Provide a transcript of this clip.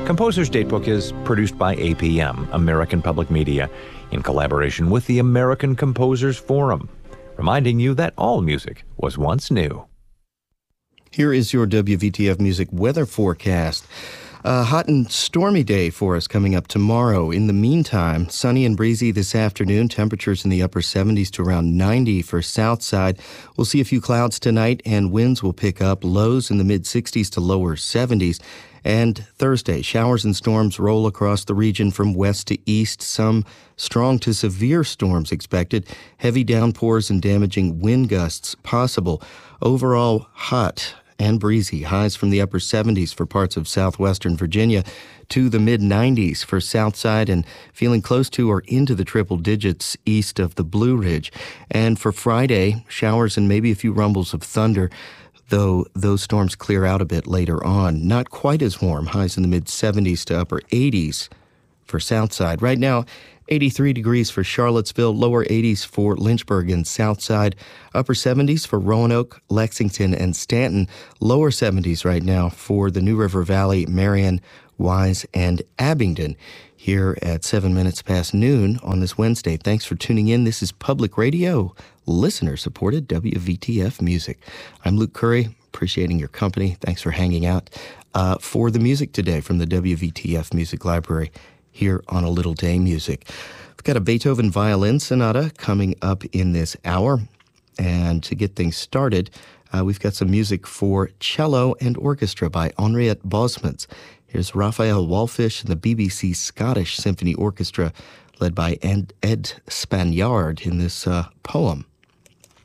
Composer's Datebook is produced by APM, American Public Media, in collaboration with the American Composers Forum, reminding you that all music was once new. Here is your WVTF Music weather forecast. A hot and stormy day for us coming up tomorrow. In the meantime, sunny and breezy this afternoon. Temperatures in the upper 70s to around 90 for south side. We'll see a few clouds tonight and winds will pick up. Lows in the mid-60s to lower 70s. And Thursday, showers and storms roll across the region from west to east. Some strong to severe storms expected. Heavy downpours and damaging wind gusts possible. Overall, hot and breezy. Highs from the upper 70s for parts of southwestern Virginia to the mid-90s for south side and feeling close to or into the triple digits east of the Blue Ridge. And for Friday, showers and maybe a few rumbles of thunder, though those storms clear out a bit later on. Not quite as warm. Highs in the mid-70s to upper 80s for south side. Right now, 83 degrees for Charlottesville, lower 80s for Lynchburg and Southside, upper 70s for Roanoke, Lexington, and Stanton, lower 70s right now for the New River Valley, Marion, Wise, and Abingdon. Here at 7 minutes past noon on this Wednesday. Thanks for tuning in. This is Public Radio, listener-supported WVTF Music. I'm Luke Curry, appreciating your company. Thanks for hanging out for the music today from the WVTF Music Library here on A Little Day Music. We've got a Beethoven Violin Sonata coming up in this hour. And to get things started, we've got some music for cello and orchestra by Henriette Bosmans. Here's Raphael Wallfish and the BBC Scottish Symphony Orchestra, led by Ed Spaniard in this poem.